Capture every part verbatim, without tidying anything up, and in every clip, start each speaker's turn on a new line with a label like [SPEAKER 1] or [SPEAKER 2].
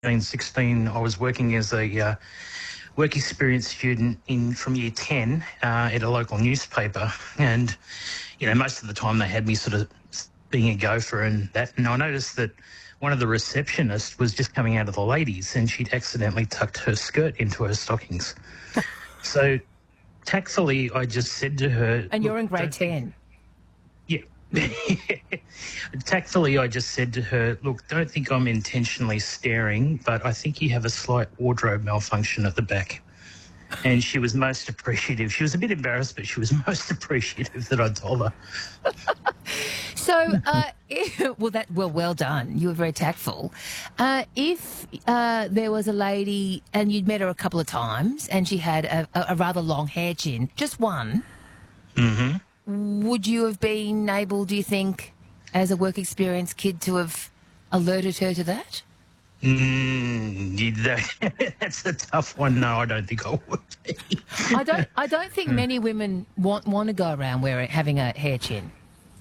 [SPEAKER 1] sixteen, I was working as a uh, work experience student in from year ten uh, at a local newspaper, and you know most of the time they had me sort of being a gopher and that. And I noticed that one of the receptionists was just coming out of the ladies, and she'd accidentally tucked her skirt into her stockings. So tactfully, I just said to her,
[SPEAKER 2] and you're in grade ten.
[SPEAKER 1] Yeah. Tactfully, I just said to her, look, don't think I'm intentionally staring, but I think you have a slight wardrobe malfunction at the back. And she was most appreciative. She was a bit embarrassed, but she was most appreciative that I told her.
[SPEAKER 2] So, uh, if, well, that well, well done. You were very tactful. Uh, if uh, there was a lady and you'd met her a couple of times and she had a, a, a rather long hair chin, just one,
[SPEAKER 1] mm-hmm.
[SPEAKER 2] would you have been able, do you think, as a work experience kid, to have alerted her to that?
[SPEAKER 1] Mm, that, that's a tough one. No, I don't think I would.
[SPEAKER 2] I don't. I don't think many women want want to go around wearing having a hair chin.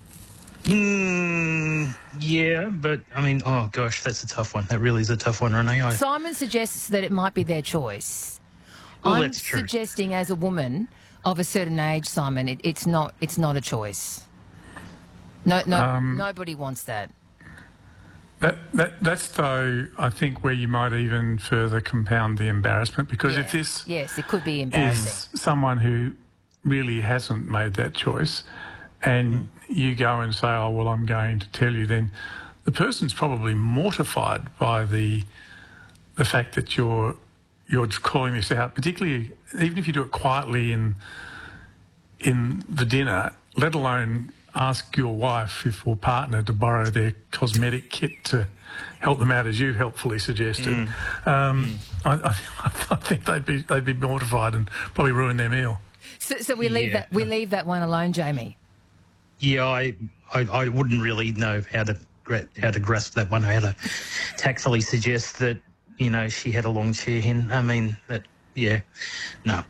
[SPEAKER 1] Mm, yeah, but I mean, oh gosh, that's a tough one. That really is a tough one, Renee. I...
[SPEAKER 2] Simon suggests that it might be their choice.
[SPEAKER 1] Well,
[SPEAKER 2] I'm
[SPEAKER 1] that's true.
[SPEAKER 2] suggesting, as a woman of a certain age, Simon, it, it's not. It's not a choice. No, no,
[SPEAKER 3] Um,
[SPEAKER 2] nobody wants that.
[SPEAKER 3] That, that that's though I think where you might even further compound the embarrassment, because
[SPEAKER 2] Yeah.
[SPEAKER 3] if this
[SPEAKER 2] Yes, it could be embarrassing.
[SPEAKER 3] is someone who really hasn't made that choice, and you go and say, "Oh well, I'm going to tell you," then the person's probably mortified by the the fact that you're you're calling this out, particularly even if you do it quietly in in the dinner, let alone ask your wife if or partner to borrow their cosmetic kit to help them out, as you helpfully suggested.
[SPEAKER 1] Mm.
[SPEAKER 3] Um, mm. I, I, I think they'd be they'd be mortified and probably ruin their meal.
[SPEAKER 2] So, so we leave
[SPEAKER 1] Yeah.
[SPEAKER 2] that. We leave that one alone, Jamie.
[SPEAKER 1] Yeah, I, I, I wouldn't really know how to gra- how to grasp that one. How to tactfully suggest that you know she had a long chair in. I mean that. Yeah, no.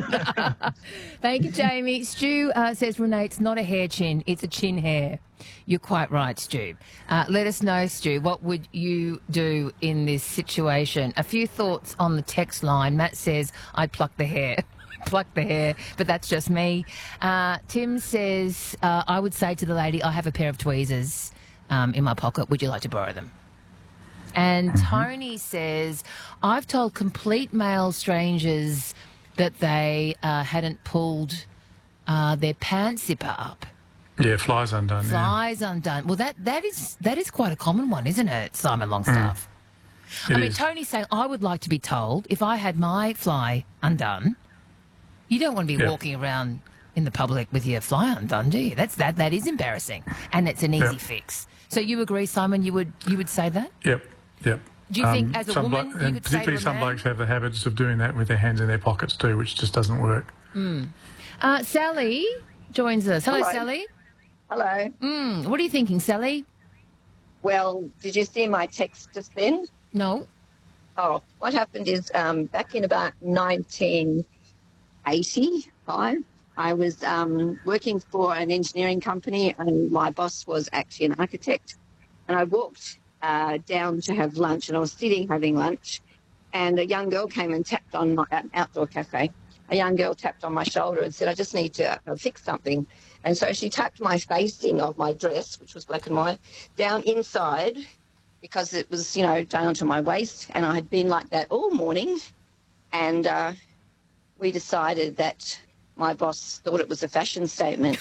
[SPEAKER 2] Thank you, Jamie. Stu uh, says, Renee, it's not a hair chin, it's a chin hair. You're quite right, Stu. Uh, let us know, Stu, what would you do in this situation? A few thoughts on the text line. Matt says, I'd pluck the hair. pluck the hair, but that's just me. Uh, Tim says, uh, I would say to the lady, I have a pair of tweezers um, in my pocket. Would you like to borrow them? And
[SPEAKER 3] Mm-hmm.
[SPEAKER 2] Tony says, I've told complete male strangers that they uh, hadn't pulled uh, their pants zipper up.
[SPEAKER 3] Yeah, flies undone.
[SPEAKER 2] Flies undone. Well, that, that is that is quite a common one, isn't it, Simon Longstaff?
[SPEAKER 3] Mm.
[SPEAKER 2] I
[SPEAKER 3] It
[SPEAKER 2] mean,
[SPEAKER 3] is.
[SPEAKER 2] Tony's saying, I would like to be told if I had my fly undone. You don't want to be
[SPEAKER 3] Yeah.
[SPEAKER 2] walking around in the public with your fly undone, do you? That's that. That is embarrassing, and it's an easy
[SPEAKER 3] Yeah.
[SPEAKER 2] fix. So you agree, Simon? You would you would say that?
[SPEAKER 3] Yep, yep.
[SPEAKER 2] Do you think, as a
[SPEAKER 3] some
[SPEAKER 2] woman,
[SPEAKER 3] blo-
[SPEAKER 2] you
[SPEAKER 3] and
[SPEAKER 2] could say to
[SPEAKER 3] particularly
[SPEAKER 2] a
[SPEAKER 3] some
[SPEAKER 2] man?
[SPEAKER 3] blokes have the habits of doing that with their hands in their pockets too, which just doesn't work.
[SPEAKER 2] Uh, Sally joins us. Hello,
[SPEAKER 4] Hello.
[SPEAKER 2] Sally.
[SPEAKER 4] Hello.
[SPEAKER 2] Mm, what are you thinking, Sally?
[SPEAKER 4] Well, did you see my text just then?
[SPEAKER 2] No.
[SPEAKER 4] Oh, what happened is um, back in about nineteen eighty-five, I was um, working for an engineering company, and my boss was actually an architect. And I walked uh, down to have lunch, and I was sitting having lunch, and a young girl came and tapped on my at an outdoor cafe. A young girl tapped on my shoulder and said, I just need to uh, fix something. And so she tapped my facing of my dress, which was black and white, down inside, because it was, you know, down to my waist, and I had been like that all morning. And uh, we decided that my boss thought it was a fashion statement.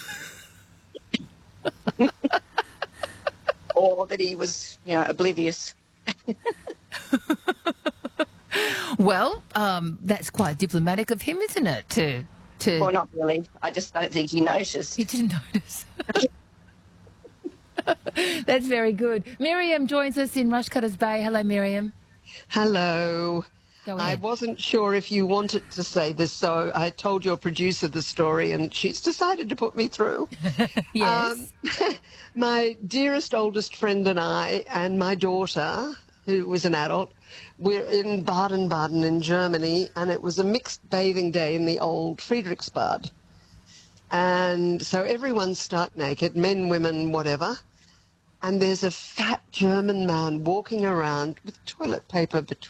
[SPEAKER 4] Or that he was, you know, oblivious.
[SPEAKER 2] Well, um, that's quite diplomatic of him, isn't it? To to
[SPEAKER 4] Or not really. I just don't think he noticed.
[SPEAKER 2] he didn't notice. That's very good. Miriam joins us in Rushcutters Bay. Hello, Miriam.
[SPEAKER 5] Hello.
[SPEAKER 2] Go
[SPEAKER 5] I
[SPEAKER 2] ahead.
[SPEAKER 5] wasn't sure if you wanted to say this, so I told your producer the story, and she's decided to put me through.
[SPEAKER 2] Yes.
[SPEAKER 5] Um, my dearest oldest friend and I, and my daughter, who was an adult, we're in Baden-Baden in Germany, and it was a mixed bathing day in the old Friedrichsbad. And so everyone's stark naked, men, women, whatever. And there's a fat German man walking around with toilet paper between